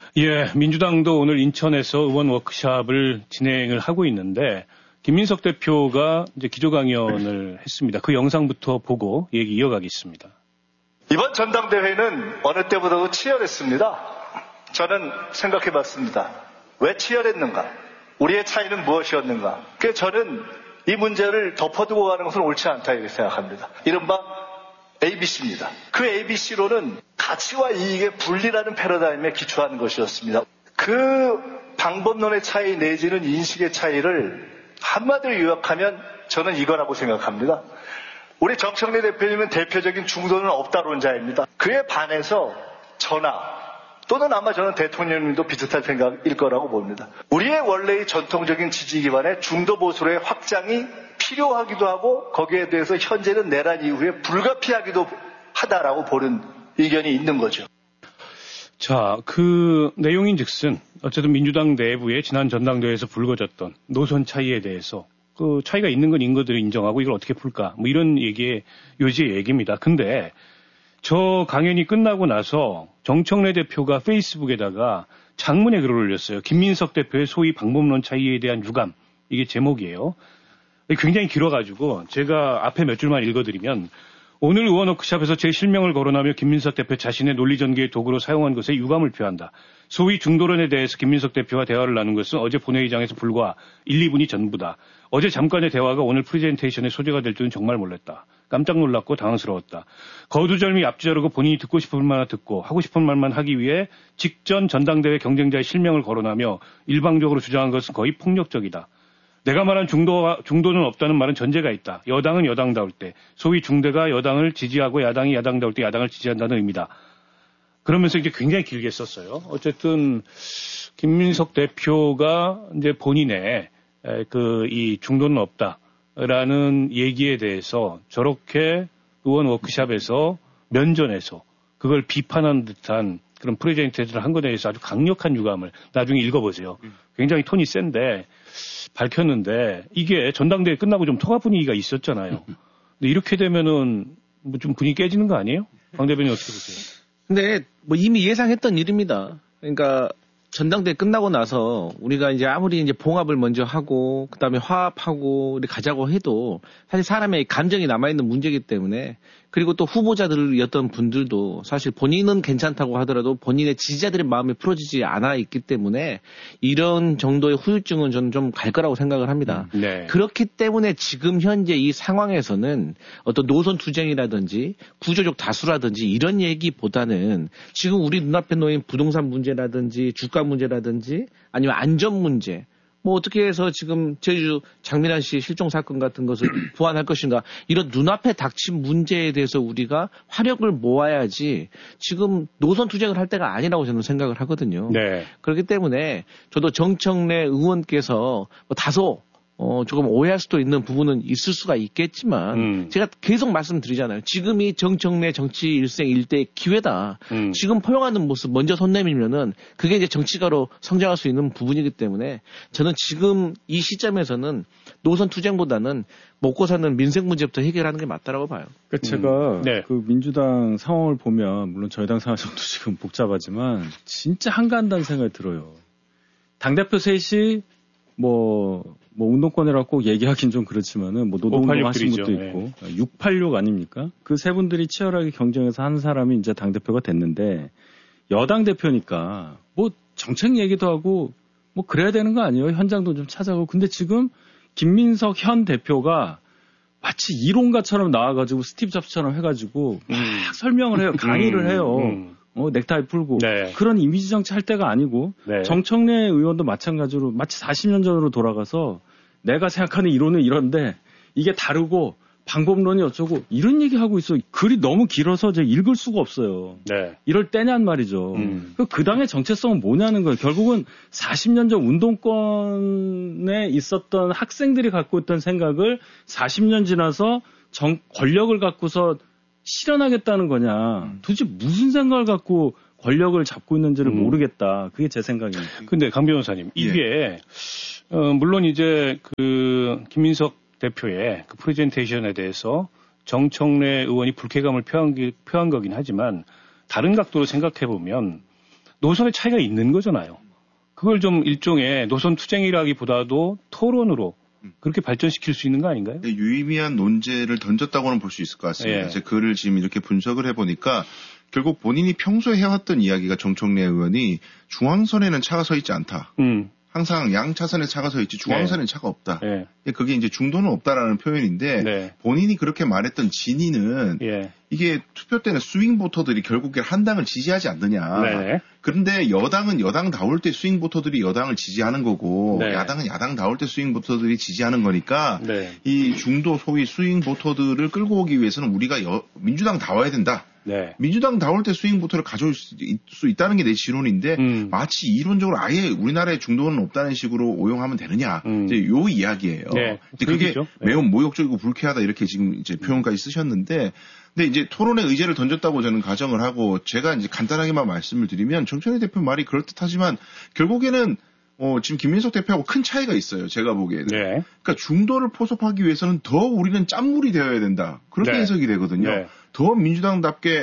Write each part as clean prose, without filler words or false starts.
예, 민주당도 오늘 인천에서 의원 워크숍을 진행을 하고 있는데 김민석 대표가 이제 기조강연을 했습니다. 그 영상부터 보고 얘기 이어가겠습니다. 이번 전당대회는 어느 때보다도 치열했습니다. 저는 생각해봤습니다. 왜 치열했는가? 우리의 차이는 무엇이었는가? 그래서 저는 이 문제를 덮어두고 가는 것은 옳지 않다 이렇게 생각합니다. 이른바 ABC입니다. 그 ABC로는 가치와 이익의 분리라는 패러다임에 기초하는 것이었습니다. 그 방법론의 차이 내지는 인식의 차이를 한마디로 요약하면 저는 이거라고 생각합니다. 우리 정청래 대표님은 대표적인 중도는 없다론자입니다. 그에 반해서 저나 또는 아마 저는 대통령님도 비슷한 생각일 거라고 봅니다. 우리의 원래의 전통적인 지지 기반의 중도 보수로의 확장이 필요하기도 하고 거기에 대해서 현재는 내란 이후에 불가피하기도 하다라고 보는 의견이 있는 거죠. 자, 그 내용인즉슨 어쨌든 민주당 내부에 지난 전당대회에서 불거졌던 노선 차이에 대해서 그 차이가 있는 건 인거들을 인정하고 이걸 어떻게 풀까 뭐 이런 얘기의 요지의 얘기입니다. 근데 저 강연이 끝나고 나서 정청래 대표가 페이스북에다가 장문의 글을 올렸어요. 김민석 대표의 소위 방법론 차이에 대한 유감. 이게 제목이에요. 굉장히 길어가지고 제가 앞에 몇 줄만 읽어드리면 오늘 의원 워크숍에서 제 실명을 거론하며 김민석 대표 자신의 논리 전개의 도구로 사용한 것에 유감을 표한다. 소위 중도론에 대해서 김민석 대표와 대화를 나눈 것은 어제 본회의장에서 불과 1, 2분이 전부다. 어제 잠깐의 대화가 오늘 프레젠테이션의 소재가 될 줄은 정말 몰랐다. 깜짝 놀랐고 당황스러웠다. 거두절미 앞뒤 자르고 본인이 듣고 싶은 말만 듣고 하고 싶은 말만 하기 위해 직전 전당대회 경쟁자의 실명을 거론하며 일방적으로 주장한 것은 거의 폭력적이다. 내가 말한 중도는 없다는 말은 전제가 있다. 여당은 여당다울 때, 소위 중대가 여당을 지지하고 야당이 야당다울 때 야당을 지지한다는 의미다. 그러면서 이제 굉장히 길게 썼어요. 어쨌든 김민석 대표가 이제 본인의 이 중도는 없다라는 얘기에 대해서 저렇게 의원 워크숍에서 면전에서 그걸 비판한 듯한 그런 프레젠테이션을 한 것에 대해서 아주 강력한 유감을 나중에 읽어보세요. 굉장히 톤이 센데 밝혔는데 이게 전당대회 끝나고 좀 통합 분위기가 있었잖아요. 근데 이렇게 되면은 뭐 좀 분위기 깨지는 거 아니에요? 강 대변인 어떻게 보세요? 근데 뭐 이미 예상했던 일입니다. 그러니까 전당대회 끝나고 나서 우리가 이제 아무리 이제 봉합을 먼저 하고 그다음에 화합하고 우리 가자고 해도 사실 사람의 감정이 남아있는 문제이기 때문에 그리고 또 후보자들이었던 분들도 사실 본인은 괜찮다고 하더라도 본인의 지지자들의 마음이 풀어지지 않아 있기 때문에 이런 정도의 후유증은 저는 좀 갈 거라고 생각을 합니다. 네. 그렇기 때문에 지금 현재 이 상황에서는 어떤 노선 투쟁이라든지 구조적 다수라든지 이런 얘기보다는 지금 우리 눈앞에 놓인 부동산 문제라든지 주가 문제라든지 아니면 안전 문제 뭐 어떻게 해서 지금 제주 장민환 씨 실종 사건 같은 것을 보완할 것인가 이런 눈앞에 닥친 문제에 대해서 우리가 화력을 모아야지 지금 노선 투쟁을 할 때가 아니라고 저는 생각을 하거든요. 네. 그렇기 때문에 저도 정청래 의원께서 뭐 다소 조금 오해할 수도 있는 부분은 있을 수가 있겠지만 제가 계속 말씀드리잖아요. 지금이 정청래 정치 일생 일대의 기회다. 지금 포용하는 모습 먼저 손 내밀면은 그게 이제 정치가로 성장할 수 있는 부분이기 때문에 저는 지금 이 시점에서는 노선 투쟁보다는 먹고 사는 민생 문제부터 해결하는 게 맞다라고 봐요. 그러니까 제가 그 민주당 상황을 보면 물론 저희 당 상황도 지금 복잡하지만 진짜 한가한다는 생각이 들어요. 당대표 셋이 뭐 운동권이라고 꼭 얘기하긴 좀 그렇지만은 뭐 노동운동 하신 것도 있고 686 아닙니까? 그 세 분들이 치열하게 경쟁해서 한 사람이 이제 당대표가 됐는데 여당 대표니까 뭐 정책 얘기도 하고 뭐 그래야 되는 거 아니에요? 현장도 좀 찾아가고. 근데 지금 김민석 현 대표가 마치 이론가처럼 나와가지고 스티브 잡스처럼 해가지고 막 설명을 해요. 강의를 해요. 넥타이 풀고 그런 이미지 정치 할 때가 아니고 정청래 의원도 마찬가지로 마치 40년 전으로 돌아가서 내가 생각하는 이론은 이런데 이게 다르고 방법론이 어쩌고 이런 얘기하고 있어. 글이 너무 길어서 제가 읽을 수가 없어요. 이럴 때냔 말이죠. 그 당의 정체성은 뭐냐는 거예요. 결국은 40년 전 운동권에 있었던 학생들이 갖고 있던 생각을 40년 지나서 권력을 갖고서 실현하겠다는 거냐. 도대체 무슨 생각을 갖고 권력을 잡고 있는지를 모르겠다. 그게 제 생각입니다. 근데 강 변호사님, 이게 물론 이제 그 김민석 대표의 그 프레젠테이션에 대해서 정청래 의원이 불쾌감을 표한 거긴 하지만 다른 각도로 생각해 보면 노선의 차이가 있는 거잖아요. 그걸 좀 일종의 노선 투쟁이라기보다도 토론으로 그렇게 발전시킬 수 있는 거 아닌가요? 유의미한 논제를 던졌다고는 볼 수 있을 것 같습니다. 제 글을 지금 이렇게 분석을 해보니까 결국 본인이 평소에 해왔던 이야기가 정청래 의원이 중앙선에는 차가 서 있지 않다. 항상 양차선에 차가 서 있지 중앙선에 차가 없다. 그게 이제 중도는 없다라는 표현인데 본인이 그렇게 말했던 진위는 이게 투표 때는 스윙 보터들이 결국에 한 당을 지지하지 않느냐. 그런데 여당은 여당다울 때 스윙 보터들이 여당을 지지하는 거고 야당은 야당다울 때 스윙 보터들이 지지하는 거니까 이 중도 소위 스윙 보터들을 끌고 오기 위해서는 우리가 민주당다워야 된다. 민주당 다올 때 스윙 보터를 가져올 수 있다는 게 내 지론인데 마치 이론적으로 아예 우리나라에 중도는 없다는 식으로 오용하면 되느냐 이제 요 이야기예요. 근데 그게 매우 모욕적이고 불쾌하다 이렇게 지금 이제 표현까지 쓰셨는데, 근데 이제 토론의 의제를 던졌다고 저는 가정을 하고 제가 이제 간단하게만 말씀을 드리면 정청래 대표 말이 그럴듯하지만 결국에는 지금 김민석 대표하고 큰 차이가 있어요. 제가 보기에는. 그러니까 중도를 포섭하기 위해서는 더 우리는 짠물이 되어야 된다. 그렇게 해석이 되거든요. 더 민주당답게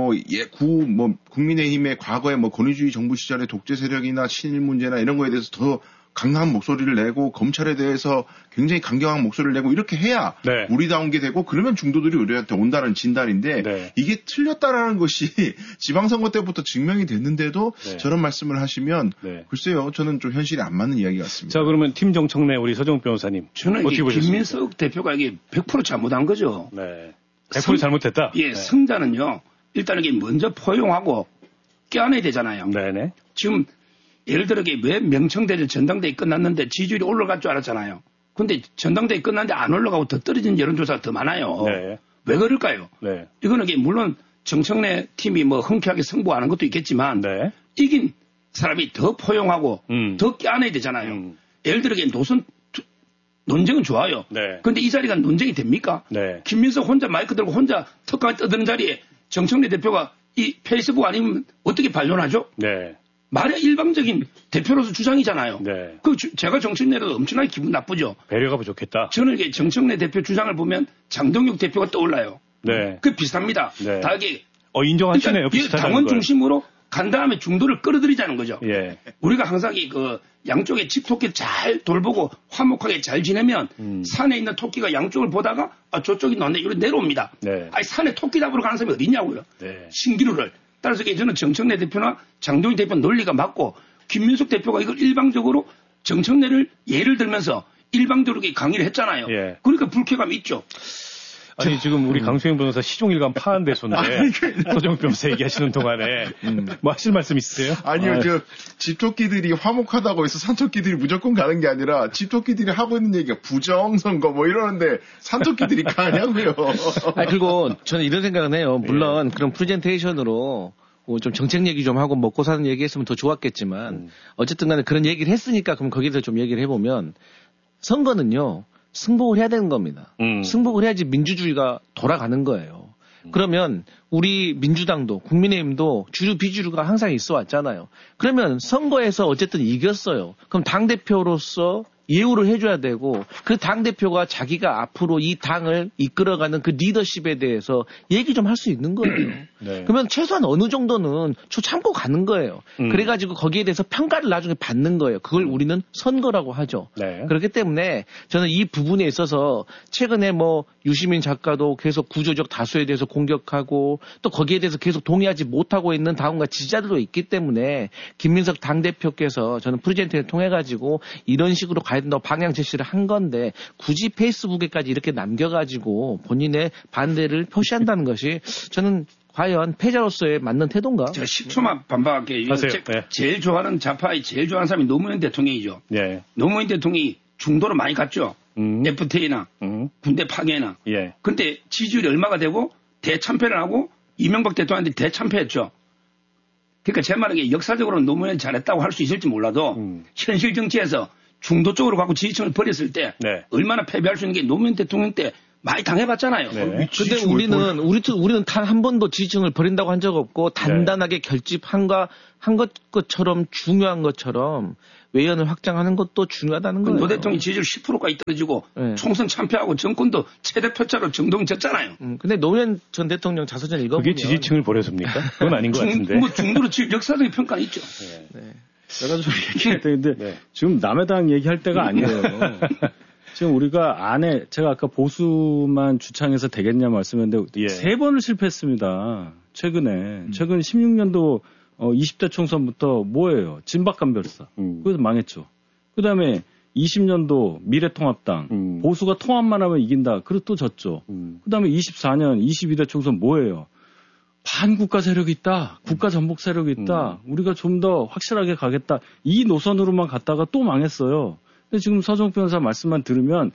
국민의힘의 과거의 권위주의 정부 시절의 독재 세력이나 친일 문제나 이런 거에 대해서 더 강한 목소리를 내고 검찰에 대해서 굉장히 강경한 목소리를 내고 이렇게 해야 우리다운 게 되고 그러면 중도들이 우리한테 온다는 진단인데 이게 틀렸다라는 것이 지방선거 때부터 증명이 됐는데도 저런 말씀을 하시면 글쎄요 저는 좀 현실에 안 맞는 이야기 같습니다. 자 그러면 팀 정청래 우리 서정욱 변호사님 저는 어떻게 보셨습니까? 김민석 대표가 이게 100% 잘못한 거죠. 100% 잘못했다? 승자는요 일단 이게 먼저 포용하고 껴안아야 되잖아요. 지금 예를 들어 왜 명청대전 전당대회 끝났는데 지지율이 올라갈 줄 알았잖아요. 근데 전당대회 끝났는데 안 올라가고 더 떨어진 여론조사가 더 많아요. 왜 그럴까요? 이거는 물론 정청래 팀이 흔쾌하게 승부하는 것도 있겠지만 이긴 사람이 더 포용하고 더 껴안아야 되잖아요. 예를 들어 노선 논쟁은 좋아요. 근데 이 자리가 논쟁이 됩니까? 김민석 혼자 마이크 들고 혼자 턱까지 떠드는 자리에 정청래 대표가 이 페이스북 아니면 어떻게 반론하죠? 말의 일방적인 대표로서 주장이잖아요. 제가 정청래도 엄청나게 기분 나쁘죠. 배려가 부족했다. 저는 이게 정청래 대표 주장을 보면 장동혁 대표가 떠올라요. 그 비슷합니다. 다 이게 인정하시네요. 그러니까 당원 중심으로 간 다음에 중도를 끌어들이자는 거죠. 우리가 항상 양쪽에 집토끼를 잘 돌보고 화목하게 잘 지내면 산에 있는 토끼가 양쪽을 보다가 저쪽이 놨네 이로 내려옵니다. 아니 산에 토끼 잡으러 가는 사람이 어디 있냐고요. 신기루를. 따라서 저는 정청래 대표나 장동희 대표 논리가 맞고 김민석 대표가 이걸 일방적으로 정청래를 예를 들면서 일방적으로 강의를 했잖아요. 그러니까 불쾌감이 있죠. 아니 지금 우리 강수영 변호사 시종일관 파한대소인데 서정욱 변호사 얘기하시는 동안에 뭐 하실 말씀 있으세요? 아니요. 집토끼들이 화목하다고 해서 산토끼들이 무조건 가는 게 아니라 집토끼들이 하고 있는 얘기가 부정선거 이러는데 산토끼들이 가냐고요. 그리고 저는 이런 생각은 해요. 물론 그런 프레젠테이션으로 좀 정책 얘기 좀 하고 먹고 사는 얘기 했으면 더 좋았겠지만 어쨌든 간에 그런 얘기를 했으니까 그럼 거기서 좀 얘기를 해보면 선거는요. 승복을 해야 되는 겁니다. 승복을 해야지 민주주의가 돌아가는 거예요. 그러면 우리 민주당도 국민의힘도 주류 비주류가 항상 있어 왔잖아요. 그러면 선거에서 어쨌든 이겼어요. 그럼 당대표로서 예우를 해줘야 되고 그 당대표가 자기가 앞으로 이 당을 이끌어가는 그 리더십에 대해서 얘기 좀 할 수 있는 거예요. 그러면 최소한 어느 정도는 참고 가는 거예요. 그래가지고 거기에 대해서 평가를 나중에 받는 거예요. 그걸 우리는 선거라고 하죠. 그렇기 때문에 저는 이 부분에 있어서 최근에 유시민 작가도 계속 구조적 다수에 대해서 공격하고 또 거기에 대해서 계속 동의하지 못하고 있는 당원과 지지자들도 있기 때문에 김민석 당대표께서 저는 프레젠테이션을 통해가지고 이런 식으로 가야 된다고 방향 제시를 한 건데 굳이 페이스북에까지 이렇게 남겨가지고 본인의 반대를 표시한다는 것이 저는 과연 패자로서의 맞는 태도인가? 제가 10초만 반박할게요. 제일 좋아하는 좌파의 제일 좋아하는 사람이 노무현 대통령이죠. 노무현 대통령이 중도로 많이 갔죠. FTA나 군대 파괴나. 근데 지지율이 얼마가 되고 대참패를 하고 이명박 대통령한테 대참패했죠. 그러니까 제 말은 역사적으로는 노무현이 잘했다고 할 수 있을지 몰라도 현실 정치에서 중도 쪽으로 가고 지지층을 버렸을 때 얼마나 패배할 수 있는 게 노무현 대통령 때 많이 당해봤잖아요. 네. 근데 우리는 단 한 번도 지지층을 버린다고 한 적 없고 단단하게 결집한 것처럼 중요한 것처럼 외연을 확장하는 것도 중요하다는 거예요. 노 대통령 지지율 10%까지 떨어지고 총선 참패하고 정권도 최대 표차로 정동졌잖아요. 근데 노무현 전 대통령 자서전 읽어보면 그게 지지층을 버렸습니까? 그건 아닌 것 같은데. 뭐 중도로 역사적인 평가는 있죠. 여러 가지 얘기할 때인데 지금 남의 당 얘기할 때가 아니에요. 지금 우리가 제가 아까 보수만 주창해서 되겠냐 말씀했는데 3번을 실패했습니다. 최근 16년도 20대 총선부터 뭐예요? 진박감별사. 그래서 망했죠. 그 다음에 20년도 미래통합당. 보수가 통합만 하면 이긴다. 그래서 또 졌죠. 그 다음에 24년 22대 총선 뭐예요? 반국가 세력이 있다. 국가 전복 세력이 있다. 우리가 좀 더 확실하게 가겠다. 이 노선으로만 갔다가 또 망했어요. 근데 지금 서정욱 변호사 말씀만 들으면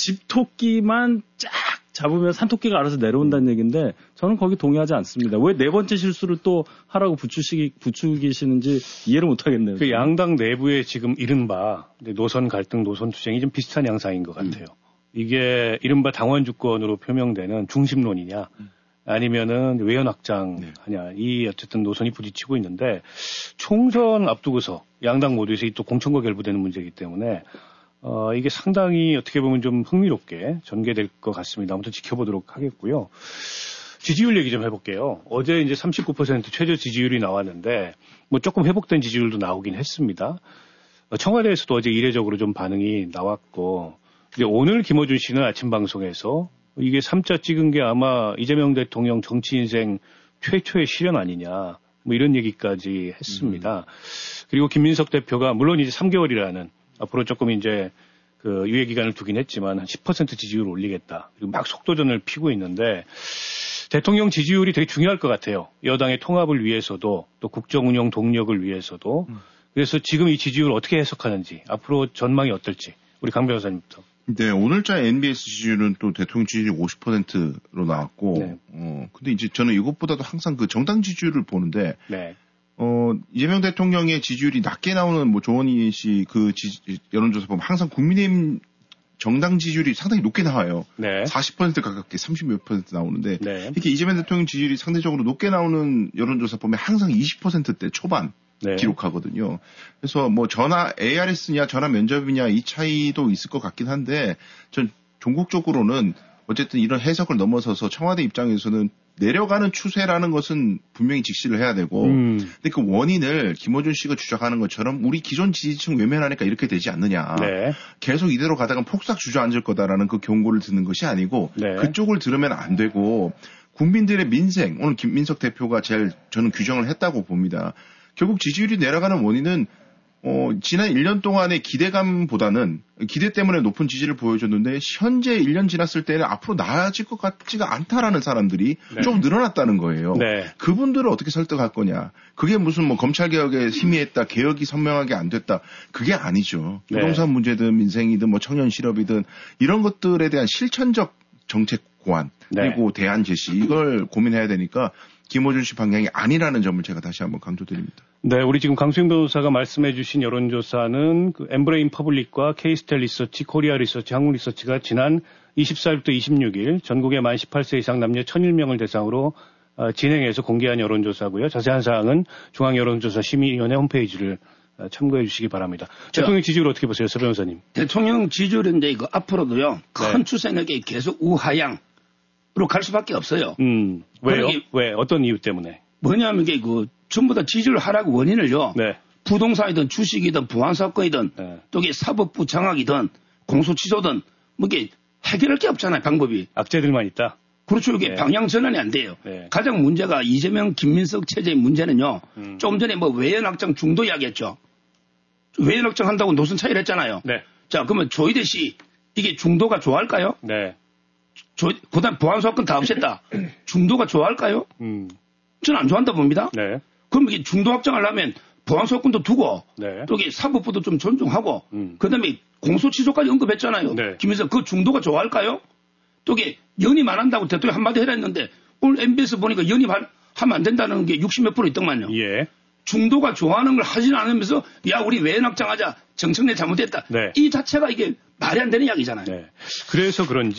집토끼만 쫙 잡으면 산토끼가 알아서 내려온다는 얘기인데 저는 거기 동의하지 않습니다. 왜 네 번째 실수를 또 하라고 부추기시는지 이해를 못하겠네요. 그 양당 내부에 지금 이른바 노선 갈등, 노선 투쟁이 좀 비슷한 양상인 것 같아요. 이게 이른바 당원 주권으로 표명되는 중심론이냐 아니면은 외연 확장하냐 이 어쨌든 노선이 부딪히고 있는데 총선 앞두고서 양당 모두에서 또 공천과 결부되는 문제이기 때문에 이게 상당히 어떻게 보면 좀 흥미롭게 전개될 것 같습니다. 아무튼 지켜보도록 하겠고요. 지지율 얘기 좀 해볼게요. 어제 이제 39% 최저 지지율이 나왔는데 뭐 조금 회복된 지지율도 나오긴 했습니다. 청와대에서도 어제 이례적으로 좀 반응이 나왔고 이제 오늘 김어준 씨는 아침 방송에서 이게 3자 찍은 게 아마 이재명 대통령 정치 인생 최초의 실현 아니냐 뭐 이런 얘기까지 했습니다. 그리고 김민석 대표가 물론 이제 3개월이라는 앞으로 조금 이제 그 유예 기간을 두긴 했지만 한 10% 지지율을 올리겠다. 그리고 막 속도전을 피고 있는데 대통령 지지율이 되게 중요할 것 같아요. 여당의 통합을 위해서도 또 국정 운영 동력을 위해서도. 그래서 지금 이 지지율을 어떻게 해석하는지 앞으로 전망이 어떨지 우리 강 변호사님부터. 네, 오늘자 NBS 지지율은 또 대통령 지지율이 50%로 나왔고, 근데 이제 저는 이것보다도 항상 그 정당 지지율을 보는데, 이재명 대통령의 지지율이 낮게 나오는 뭐 조원희 씨 그 여론조사 보면 항상 국민의힘 정당 지지율이 상당히 높게 나와요. 40% 가깝게 30몇 % 나오는데, 이렇게 이재명 대통령 지지율이 상대적으로 높게 나오는 여론조사 보면 항상 20%대 초반. 기록하거든요. 그래서 뭐 전화 ARS냐 전화 면접이냐 이 차이도 있을 것 같긴 한데 전 종국적으로는 어쨌든 이런 해석을 넘어서서 청와대 입장에서는 내려가는 추세라는 것은 분명히 직시를 해야 되고 근데 그 원인을 김어준 씨가 주장하는 것처럼 우리 기존 지지층 외면하니까 이렇게 되지 않느냐. 계속 이대로 가다가 폭삭 주저앉을 거다라는 그 경고를 듣는 것이 아니고 그쪽을 들으면 안 되고 국민들의 민생 오늘 김민석 대표가 제일 저는 규정을 했다고 봅니다. 결국 지지율이 내려가는 원인은 지난 1년 동안의 기대감보다는 기대 때문에 높은 지지를 보여줬는데 현재 1년 지났을 때는 앞으로 나아질 것 같지가 않다라는 사람들이 좀 늘어났다는 거예요. 그분들을 어떻게 설득할 거냐. 그게 무슨 뭐 검찰개혁에 희미했다. 개혁이 선명하게 안 됐다. 그게 아니죠. 부동산 문제든 민생이든 뭐 청년 실업이든 이런 것들에 대한 실천적 정책 고안 그리고 대안 제시 이걸 고민해야 되니까 김어준 씨 방향이 아니라는 점을 제가 다시 한번 강조드립니다. 네, 우리 지금 강수영 변호사가 말씀해 주신 여론조사는 그 엠브레인 퍼블릭과 K-스텔 리서치, 코리아 리서치, 한국 리서치가 지난 24일부터 26일 전국의 만 18세 이상 남녀 1,001명을 대상으로 진행해서 공개한 여론조사고요. 자세한 사항은 중앙여론조사심의위원회 홈페이지를 참고해 주시기 바랍니다. 대통령 지지율 어떻게 보세요, 서 변호사님? 대통령 지지율인데 이거 앞으로도요. 큰 추세력이 계속 우하향. 로 갈 수밖에 없어요. 왜요? 왜? 어떤 이유 때문에? 뭐냐면 이게 그 전부 다 지지율 하락 원인을요. 부동산이든 주식이든 보안사건이든 또 이게 사법부 장악이든 공소취소든 뭐 이게 해결할 게 없잖아요. 방법이. 악재들만 있다. 그렇죠. 이게 방향 전환이 안 돼요. 가장 문제가 이재명, 김민석 체제의 문제는요. 조금 전에 뭐 외연 확장 중도 이야기했죠. 외연 확장 한다고 노선 차이를 했잖아요. 자, 그러면 조희대 씨 이게 중도가 좋아할까요? 그다음 보안사건 다 없앴다. 중도가 좋아할까요? 저는 안 좋아한다 봅니다. 그럼 이게 중도 확장하려면 보안사건도 두고 또 이게 사법부도 좀 존중하고 그다음에 공소취소까지 언급했잖아요. 김민석 그 중도가 좋아할까요? 또 이게 연임 안 한다고 대통령 한마디 해라 했는데 오늘 MBS 보니까 연임하면 안 된다는 게 60몇 % 있더만요. 중도가 좋아하는 걸 하지는 않으면서 야 우리 외연 확장하자 정청래 잘못했다. 이 자체가 이게 말이 안 되는 이야기잖아요. 그래서 그런지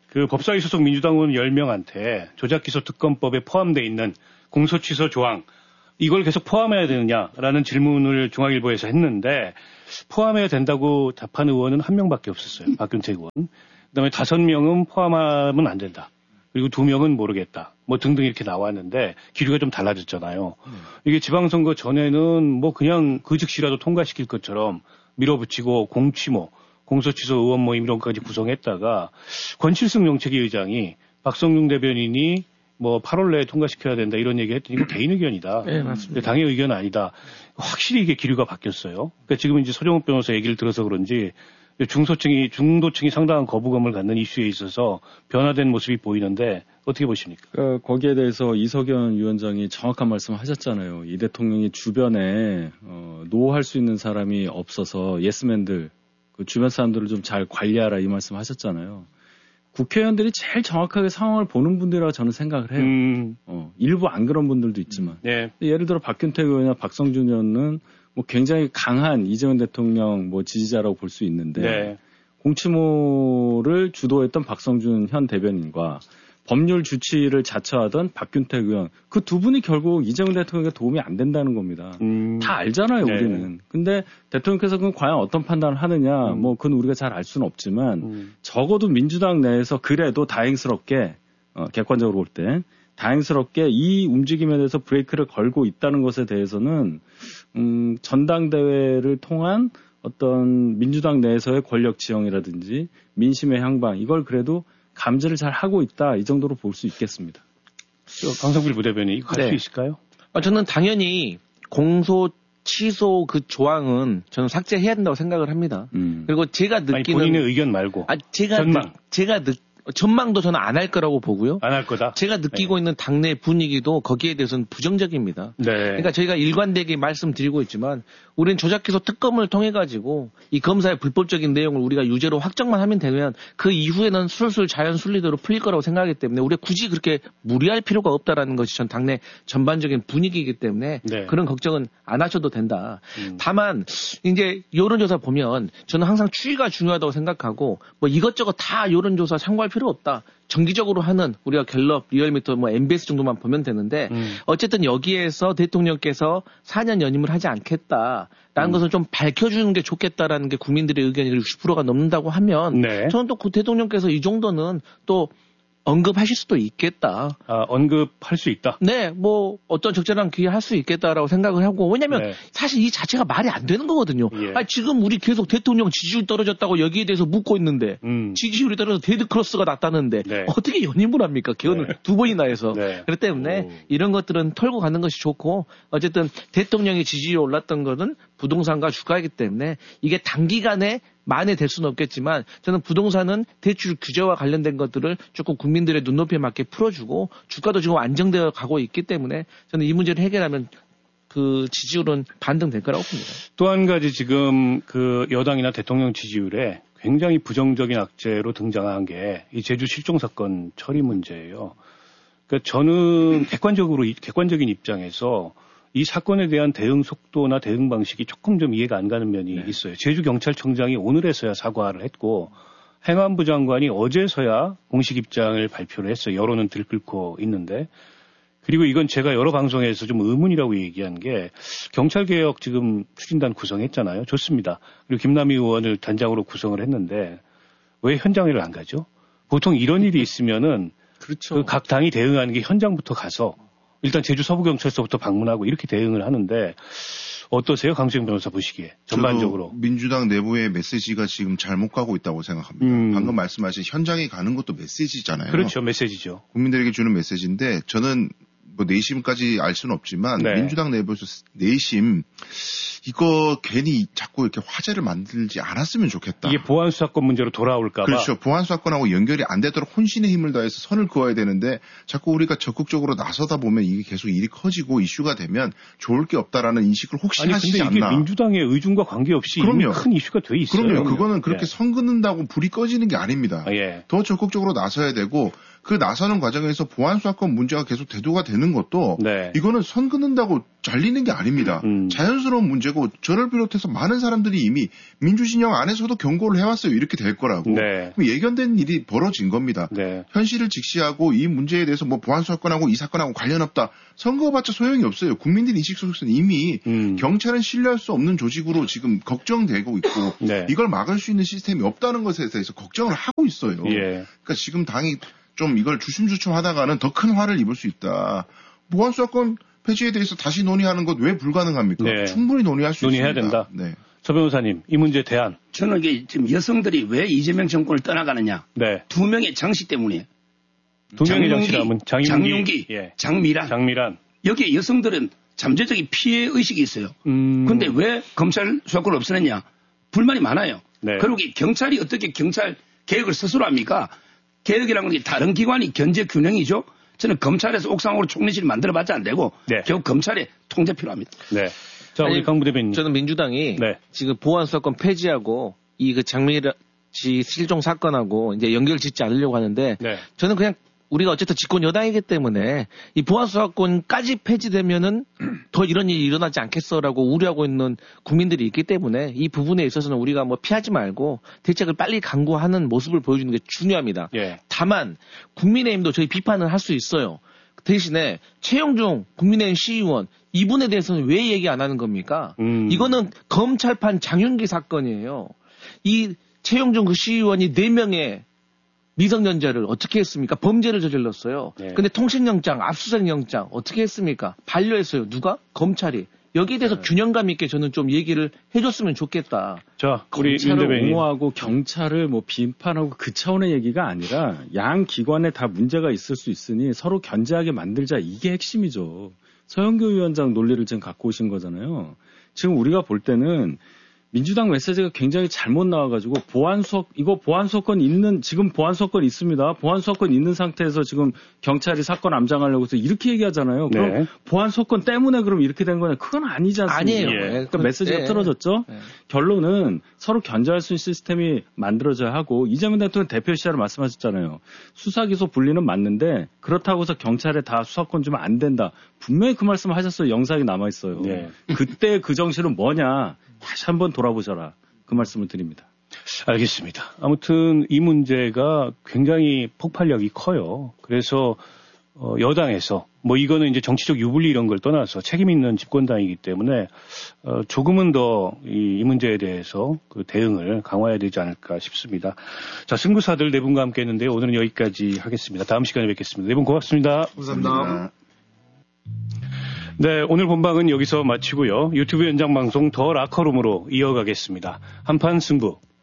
그 법사위 소속 민주당 의원 10명한테 조작기소 특검법에 포함되어 있는 공소취소 조항 이걸 계속 포함해야 되느냐라는 질문을 중앙일보에서 했는데 포함해야 된다고 답한 의원은 한 명밖에 없었어요. 박균택 의원. 그다음에 5명은 포함하면 안 된다. 그리고 2명은 모르겠다. 뭐 등등 이렇게 나왔는데 기류가 좀 달라졌잖아요. 이게 지방선거 전에는 뭐 그냥 그 즉시라도 통과시킬 것처럼 밀어붙이고 공취모, 공소취소 의원 모임 이런 것까지 구성했다가 권칠승 정책위 의장이 박성중 대변인이 뭐 8월 내에 통과시켜야 된다 이런 얘기 했더니 이거 개인 의견이다. 네, 맞습니다. 당의 의견은 아니다. 확실히 이게 기류가 바뀌었어요. 그러니까 지금 이제 서정욱 변호사 얘기를 들어서 그런지 중도층이 상당한 거부감을 갖는 이슈에 있어서 변화된 모습이 보이는데 어떻게 보십니까? 거기에 대해서 이석연 위원장이 정확한 말씀을 하셨잖아요. 이 대통령이 주변에 노할 수 있는 사람이 없어서 예스맨들, 그 주변 사람들을 좀 잘 관리하라 이 말씀 하셨잖아요. 국회의원들이 제일 정확하게 상황을 보는 분들이라고 저는 생각을 해요. 일부 안 그런 분들도 있지만. 네. 예를 들어 박균택 의원이나 박성준 의원은 뭐 굉장히 강한 이재명 대통령 뭐 지지자라고 볼 수 있는데 네. 공치모를 주도했던 박성준 현 대변인과 법률 주치를 자처하던 박균택 의원 그 두 분이 결국 이재명 대통령에게 도움이 안 된다는 겁니다. 다 알잖아요, 네. 우리는. 근데 대통령께서 그건 과연 어떤 판단을 하느냐 뭐 그건 우리가 잘 알 수는 없지만 적어도 민주당 내에서 그래도 다행스럽게 객관적으로 볼 때 다행스럽게 이 움직임에 대해서 브레이크를 걸고 있다는 것에 대해서는 전당대회를 통한 어떤 민주당 내에서의 권력 지형이라든지 민심의 향방 이걸 그래도 감지를 잘 하고 있다 이 정도로 볼 수 있겠습니다. 강성필 부대변인 이거 할 수 네. 있을까요? 저는 당연히 공소 취소 그 조항은 저는 삭제해야 된다고 생각을 합니다. 그리고 제가 느끼는 아니, 본인의 의견 말고 제가 전망도 저는 안 할 거라고 보고요. 안 할 거다. 제가 느끼고 네. 있는 당내 분위기도 거기에 대해서는 부정적입니다. 네. 그러니까 저희가 일관되게 말씀드리고 있지만 우리는 조작기소 특검을 통해 가지고 이 검사의 불법적인 내용을 우리가 유죄로 확정만 하면 되면 그 이후에는 술술 자연 순리대로 풀릴 거라고 생각하기 때문에 우리가 굳이 그렇게 무리할 필요가 없다라는 것이 전 당내 전반적인 분위기이기 때문에 네. 그런 걱정은 안 하셔도 된다. 다만 이제 여론조사 보면 저는 항상 추이가 중요하다고 생각하고 뭐 이것저것 다 여론조사 참고할 필요 없다. 정기적으로 하는 우리가 갤럽, 리얼미터, 뭐 MBS 정도만 보면 되는데 어쨌든 여기에서 대통령께서 4년 연임을 하지 않겠다라는 것을 좀 밝혀주는 게 좋겠다라는 게 국민들의 의견이 60%가 넘는다고 하면 네. 저는 또 그 대통령께서 이 정도는 또 언급하실 수도 있겠다. 언급할 수 있다. 네, 뭐 어떤 적절한 기회 할 수 있겠다라고 생각을 하고 왜냐하면 네. 사실 이 자체가 말이 안 되는 거거든요. 예. 아니, 지금 우리 계속 대통령 지지율 떨어졌다고 여기에 대해서 묻고 있는데 지지율이 떨어져서 데드크로스가 났다는데 네. 어떻게 연임을 합니까? 개헌을 네. 2번이나 해서. 네. 그렇기 때문에 이런 것들은 털고 가는 것이 좋고 어쨌든 대통령의 지지율이 올랐던 것은 부동산과 주가이기 때문에 이게 단기간에 만회될 수는 없겠지만 저는 부동산은 대출 규제와 관련된 것들을 조금 국민들의 눈높이에 맞게 풀어주고 주가도 지금 안정되어 가고 있기 때문에 저는 이 문제를 해결하면 그 지지율은 반등될 거라고 봅니다. 또 한 가지 지금 그 여당이나 대통령 지지율에 굉장히 부정적인 악재로 등장한 게 이 제주 실종 사건 처리 문제예요. 그러니까 저는 객관적인 입장에서 이 사건에 대한 대응 속도나 대응 방식이 조금 좀 이해가 안 가는 면이 있어요. 제주경찰청장이 오늘에서야 사과를 했고 행안부 장관이 어제서야 공식 입장을 발표를 했어요. 여론은 들끓고 있는데. 그리고 이건 제가 여러 방송에서 좀 의문이라고 얘기한 게 경찰개혁 지금 추진단 구성했잖아요. 좋습니다. 그리고 김남희 의원을 단장으로 구성을 했는데 왜 현장을 안 가죠? 보통 이런 일이 있으면은 그렇죠. 그 각 당이 대응하는 게 현장부터 가서 일단 제주 서부경찰서부터 방문하고 이렇게 대응을 하는데 어떠세요? 강수영 변호사 보시기에 전반적으로. 민주당 내부의 메시지가 지금 잘못 가고 있다고 생각합니다. 방금 말씀하신 현장에 가는 것도 메시지잖아요. 그렇죠. 메시지죠. 국민들에게 주는 메시지인데 저는 뭐 내심까지 알 수는 없지만 네. 민주당 내부에서 내심 이거 괜히 자꾸 이렇게 화제를 만들지 않았으면 좋겠다. 이게 보안수사권 문제로 돌아올까 봐. 그렇죠. 보안수사권하고 연결이 안 되도록 혼신의 힘을 다해서 선을 그어야 되는데 자꾸 우리가 적극적으로 나서다 보면 이게 계속 일이 커지고 이슈가 되면 좋을 게 없다라는 인식을 혹시 아니 하시지 근데 이게 않나. 민주당의 의중과 관계없이 이미 큰 이슈가 돼 있어요. 그럼요. 그거는 그렇게 네. 선 긋는다고 불이 꺼지는 게 아닙니다. 예. 더 적극적으로 나서야 되고 그 나서는 과정에서 보안수사권 문제가 계속 대두가 되는 것도 네. 이거는 선 긋는다고 잘리는 게 아닙니다. 자연스러운 문제고 알고 저를 비롯해서 많은 사람들이 이미 민주진영 안에서도 경고를 해왔어요. 이렇게 될 거라고. 네. 예견된 일이 벌어진 겁니다. 네. 현실을 직시하고 이 문제에 대해서 뭐 보안수 사건하고 이 사건하고 관련 없다. 선거해봤자 소용이 없어요. 국민들 인식 속에서는 이미 경찰은 신뢰할 수 없는 조직으로 지금 걱정되고 있고 네. 이걸 막을 수 있는 시스템이 없다는 것에 대해서 걱정을 하고 있어요. 예. 그러니까 지금 당이 좀 이걸 주춤주춤하다가는 더 큰 화를 입을 수 있다. 보안수 사건 폐지에 대해서 다시 논의하는 것 왜 불가능합니까? 네. 충분히 논의할 수 있습니다. 논의해야 된다. 네. 서 변호사님, 이 문제 대안. 저는 이게 지금 여성들이 왜 이재명 정권을 떠나가느냐. 네. 두 명의 장씨 때문이에요. 두 명의 장씨라면 장윤기, 예. 장미란. 여기에 여성들은 잠재적인 피해 의식이 있어요. 그런데 왜 검찰 수사권을 없애느냐. 불만이 많아요. 네. 그리고 경찰이 어떻게 경찰 개혁을 스스로 합니까? 개혁이라는 게 다른 기관이 견제 균형이죠. 저는 검찰에서 옥상으로 총리실을 만들어봤자 안 되고 네. 결국 검찰의 통제 필요합니다. 네. 자, 우리 강 부대변인. 저는 민주당이 네. 지금 보안수사권 폐지하고 이 그 장미란 씨 실종 사건하고 이제 연결 짓지 않으려고 하는데 네. 저는 그냥 우리가 어쨌든 집권 여당이기 때문에 이 보안수사권까지 폐지되면은 더 이런 일이 일어나지 않겠어라고 우려하고 있는 국민들이 있기 때문에 이 부분에 있어서는 우리가 뭐 피하지 말고 대책을 빨리 강구하는 모습을 보여주는 게 중요합니다. 예. 다만 국민의힘도 저희 비판을 할 수 있어요. 대신에 최영중 국민의힘 시의원 이분에 대해서는 왜 얘기 안 하는 겁니까? 이거는 검찰판 장윤기 사건이에요. 이 최영중 그 시의원이 4명의 미성년자를 어떻게 했습니까? 범죄를 저질렀어요. 네. 근데 통신영장, 압수수색영장 어떻게 했습니까? 반려했어요. 누가? 검찰이. 여기에 대해서 네. 균형감 있게 저는 좀 얘기를 해줬으면 좋겠다. 자, 우리 검찰을 옹호하고 경찰을 뭐 비판하고 그 차원의 얘기가 아니라 양 기관에 다 문제가 있을 수 있으니 서로 견제하게 만들자. 이게 핵심이죠. 서영교 위원장 논리를 지금 갖고 오신 거잖아요. 지금 우리가 볼 때는 민주당 메시지가 굉장히 잘못 나와가지고 보안수사권 있는, 지금 보안수사권 있습니다. 보안수사권 있는 상태에서 지금 경찰이 사건 암장하려고 해서 이렇게 얘기하잖아요. 그럼 네. 보안수사권 때문에 그럼 이렇게 된 거냐? 그건 아니지 않습니까? 아니에요. 예. 그러니까 메시지가 틀어졌죠? 네. 결론은 서로 견제할 수 있는 시스템이 만들어져야 하고, 이재명 대통령 대표시자로 말씀하셨잖아요. 수사기소 분리는 맞는데 그렇다고 해서 경찰에 다 수사권 주면 안 된다. 분명히 그 말씀을 하셨어요. 영상이 남아있어요. 네. 그때 그 정신은 뭐냐? 다시 한번 돌아보셔라. 그 말씀을 드립니다. 알겠습니다. 아무튼 이 문제가 굉장히 폭발력이 커요. 그래서 여당에서 뭐 이거는 이제 정치적 유불리 이런 걸 떠나서 책임 있는 집권당이기 때문에 조금은 더 이 문제에 대해서 그 대응을 강화해야 되지 않을까 싶습니다. 자, 승부사들 네 분과 함께 했는데요. 오늘은 여기까지 하겠습니다. 다음 시간에 뵙겠습니다. 네 분 고맙습니다. 감사합니다. 네, 오늘 본방은 여기서 마치고요. 유튜브 연장방송 더 라커룸으로 이어가겠습니다. 한판 승부.